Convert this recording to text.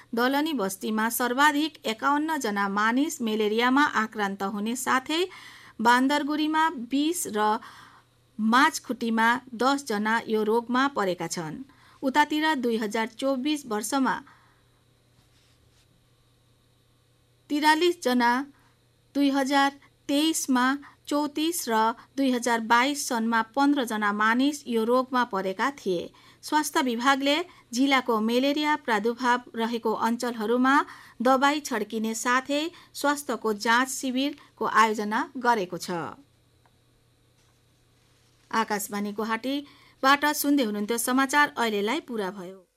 दलनी बस्तीमा सर्वाधिक 51 जना मानिस मेलेरियामा आक्रान्त हुने साथै बान्दरगुरीमा 20 र माझखुटीमा 10 जना यो रोगमा परेका छन्। उतातिर 2024 वर्षमा 43 जना, 2023 मा 34 र 2022 सनमा 15 जना मानिस यो रोगमा परेका थिए। स्वास्थ्य विभागले जिल्लाको मेलेरिया प्रादुर्भाव रहेको अञ्चलहरूमा दबाई छड्किने साथै स्वास्थ्यको जाँच शिविरको आयोजना गरेको छ। आकाशवाणी गुवाहाटीबाट सुन्दै हुनुहुन्थ्यो समाचार अहिलेलाई पूरा भयो।